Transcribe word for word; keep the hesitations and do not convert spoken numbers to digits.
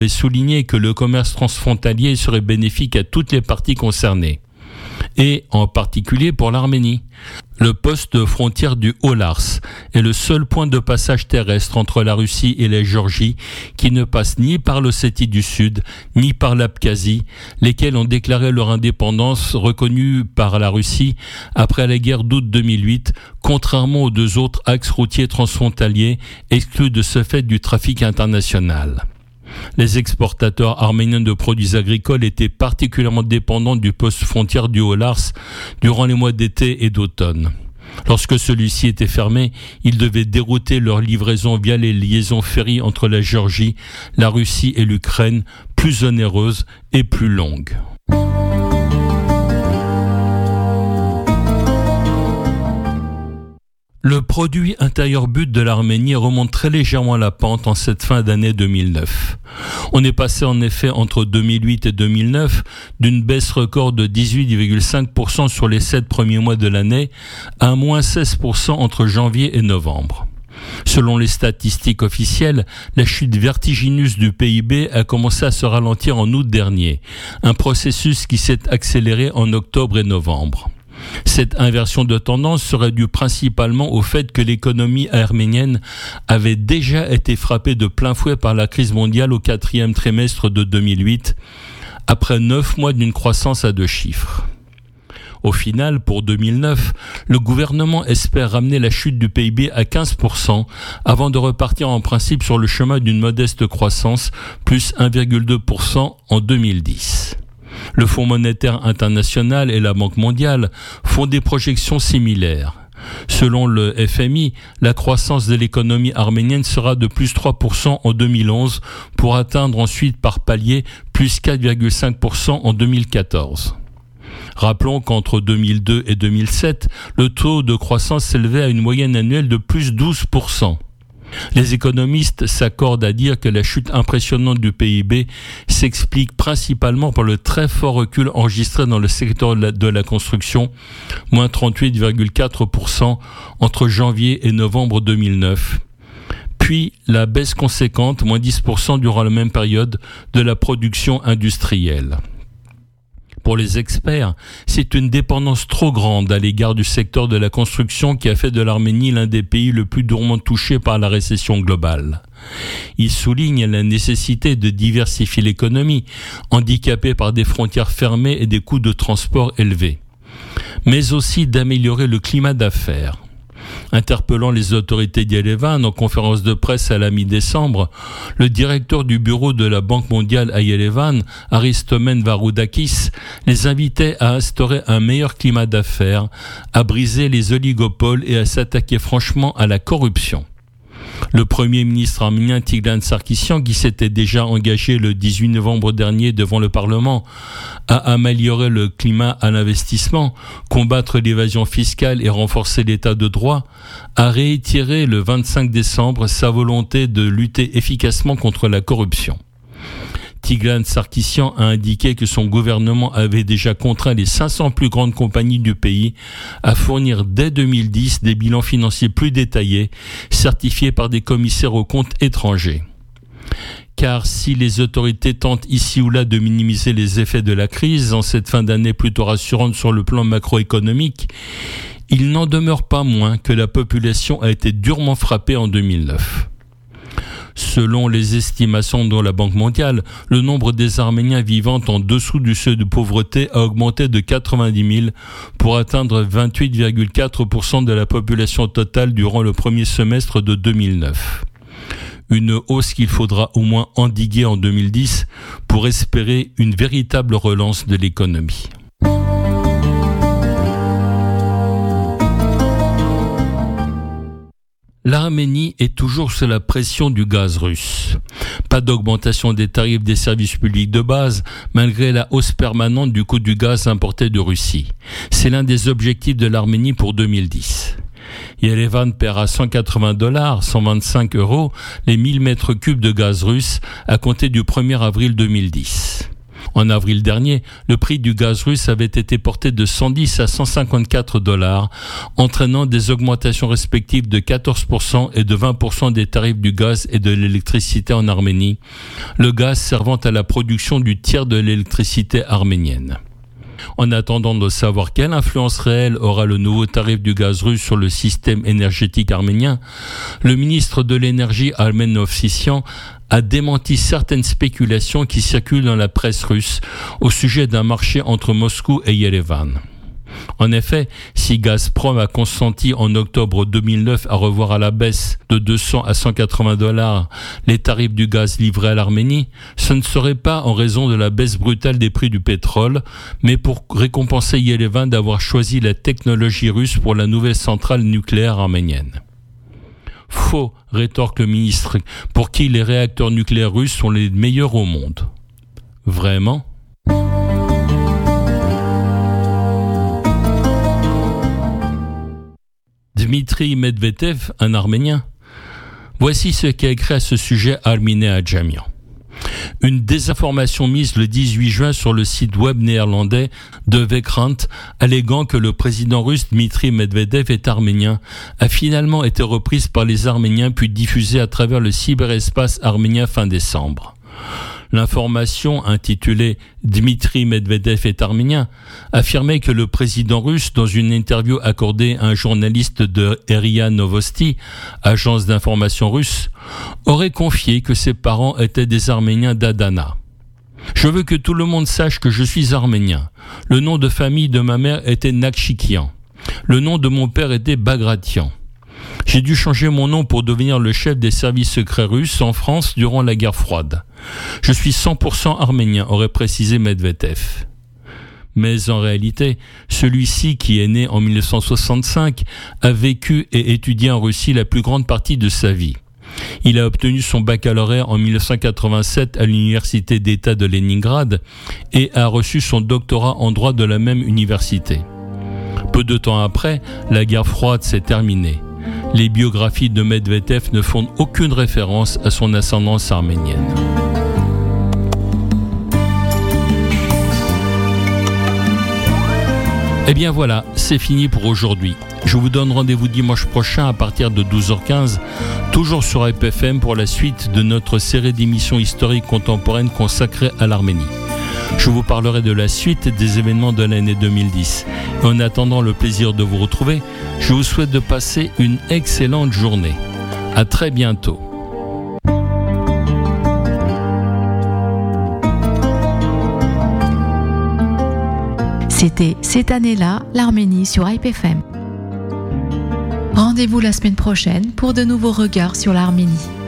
et souligné que le commerce transfrontalier serait bénéfique à toutes les parties concernées, et en particulier pour l'Arménie. Le poste frontière du Haut-Lars est le seul point de passage terrestre entre la Russie et la Géorgie qui ne passe ni par l'Ossétie du Sud, ni par l'Abkhazie, lesquels ont déclaré leur indépendance reconnue par la Russie après la guerre d'août deux mille huit, contrairement aux deux autres axes routiers transfrontaliers exclus de ce fait du trafic international. Les exportateurs arméniens de produits agricoles étaient particulièrement dépendants du poste frontière du Haut-Lars durant les mois d'été et d'automne. Lorsque celui-ci était fermé, ils devaient dérouter leurs livraisons via les liaisons ferries entre la Géorgie, la Russie et l'Ukraine, plus onéreuses et plus longues. Le produit intérieur brut de l'Arménie remonte très légèrement la pente en cette fin d'année deux mille neuf. On est passé en effet entre deux mille huit et deux mille neuf d'une baisse record de dix-huit virgule cinq pour cent sur les sept premiers mois de l'année à un moins seize pour cent entre janvier et novembre. Selon les statistiques officielles, la chute vertigineuse du P I B a commencé à se ralentir en août dernier, un processus qui s'est accéléré en octobre et novembre. Cette inversion de tendance serait due principalement au fait que l'économie arménienne avait déjà été frappée de plein fouet par la crise mondiale au quatrième trimestre de deux mille huit, après neuf mois d'une croissance à deux chiffres. Au final, pour deux mille neuf, le gouvernement espère ramener la chute du P I B à quinze pour cent avant de repartir en principe sur le chemin d'une modeste croissance, plus un virgule deux pour cent en deux mille dix. Le Fonds monétaire international et la Banque mondiale font des projections similaires. Selon le F M I, la croissance de l'économie arménienne sera de plus trois pour cent en deux mille onze pour atteindre ensuite par palier plus quatre virgule cinq pour cent en deux mille quatorze. Rappelons qu'entre deux mille deux et deux mille sept, le taux de croissance s'élevait à une moyenne annuelle de plus douze pour cent. Les économistes s'accordent à dire que la chute impressionnante du P I B s'explique principalement par le très fort recul enregistré dans le secteur de la construction, moins trente-huit virgule quatre pour cent entre janvier et novembre deux mille neuf, puis la baisse conséquente, moins dix pour cent durant la même période, de la production industrielle. Pour les experts, c'est une dépendance trop grande à l'égard du secteur de la construction qui a fait de l'Arménie l'un des pays le plus durement touchés par la récession globale. Ils soulignent la nécessité de diversifier l'économie, handicapée par des frontières fermées et des coûts de transport élevés, mais aussi d'améliorer le climat d'affaires. Interpellant les autorités d'Yerevan en conférence de presse à la mi-décembre, le directeur du bureau de la Banque mondiale à Yerevan, Aristomen Varoudakis, les invitait à instaurer un meilleur climat d'affaires, à briser les oligopoles et à s'attaquer franchement à la corruption. Le premier ministre arménien Tigran Sarkisyan, qui s'était déjà engagé le dix-huit novembre dernier devant le Parlement à améliorer le climat à l'investissement, combattre l'évasion fiscale et renforcer l'état de droit, a réitéré le vingt-cinq décembre sa volonté de lutter efficacement contre la corruption. Tigran Sarkisyan a indiqué que son gouvernement avait déjà contraint les cinq cents plus grandes compagnies du pays à fournir dès deux mille dix des bilans financiers plus détaillés, certifiés par des commissaires aux comptes étrangers. Car si les autorités tentent ici ou là de minimiser les effets de la crise en cette fin d'année plutôt rassurante sur le plan macroéconomique, il n'en demeure pas moins que la population a été durement frappée en deux mille neuf. Selon les estimations de la Banque mondiale, le nombre des Arméniens vivant en dessous du seuil de pauvreté a augmenté de quatre-vingt-dix mille pour atteindre vingt-huit virgule quatre pour cent de la population totale durant le premier semestre de deux mille neuf. Une hausse qu'il faudra au moins endiguer en deux mille dix pour espérer une véritable relance de l'économie. L'Arménie est toujours sous la pression du gaz russe. Pas d'augmentation des tarifs des services publics de base, malgré la hausse permanente du coût du gaz importé de Russie. C'est l'un des objectifs de l'Arménie pour deux mille dix. Yerevan paiera cent quatre-vingts dollars, cent vingt-cinq euros, les mille mètres cubes de gaz russe à compter du premier avril deux mille dix. En avril dernier, le prix du gaz russe avait été porté de cent dix à cent cinquante-quatre dollars, entraînant des augmentations respectives de quatorze pour cent et de vingt pour cent des tarifs du gaz et de l'électricité en Arménie, le gaz servant à la production du tiers de l'électricité arménienne. En attendant de savoir quelle influence réelle aura le nouveau tarif du gaz russe sur le système énergétique arménien, le ministre de l'énergie Armen Movsisyan a démenti certaines spéculations qui circulent dans la presse russe au sujet d'un marché entre Moscou et Yerevan. En effet, si Gazprom a consenti en octobre deux mille neuf à revoir à la baisse de deux cents à cent quatre-vingts dollars les tarifs du gaz livré à l'Arménie, ce ne serait pas en raison de la baisse brutale des prix du pétrole, mais pour récompenser Yerevan d'avoir choisi la technologie russe pour la nouvelle centrale nucléaire arménienne. Faux, rétorque le ministre, pour qui les réacteurs nucléaires russes sont les meilleurs au monde. Vraiment ? Dmitri Medvedev, un Arménien. Voici ce qu'a écrit à ce sujet Armine Adjamian. Une désinformation mise le dix-huit juin sur le site web néerlandais de Vekrant, alléguant que le président russe Dmitri Medvedev est arménien, a finalement été reprise par les Arméniens puis diffusée à travers le cyberespace arménien fin décembre. L'information, intitulée « Dmitri Medvedev est arménien », affirmait que le président russe, dans une interview accordée à un journaliste de R I A Novosti, agence d'information russe, aurait confié que ses parents étaient des Arméniens d'Adana. « Je veux que tout le monde sache que je suis arménien. Le nom de famille de ma mère était Nakshikian. Le nom de mon père était Bagratian. J'ai dû changer mon nom pour devenir le chef des services secrets russes en France durant la guerre froide. Je suis cent pour cent arménien, aurait précisé Medvedev. Mais en réalité, celui-ci, qui est né en mille neuf cent soixante-cinq, a vécu et étudié en Russie la plus grande partie de sa vie. Il a obtenu son baccalauréat en mille neuf cent quatre-vingt-sept à l'université d'État de Leningrad et a reçu son doctorat en droit de la même université. Peu de temps après, la guerre froide s'est terminée. Les biographies de Medvedev ne font aucune référence à son ascendance arménienne. Eh bien voilà, c'est fini pour aujourd'hui. Je vous donne rendez-vous dimanche prochain à partir de douze heures quinze, toujours sur I P F M pour la suite de notre série d'émissions historiques contemporaines consacrées à l'Arménie. Je vous parlerai de la suite des événements de l'année deux mille dix. Et en attendant le plaisir de vous retrouver, je vous souhaite de passer une excellente journée. À très bientôt. C'était cette année-là, l'Arménie sur I P F M. Rendez-vous la semaine prochaine pour de nouveaux regards sur l'Arménie.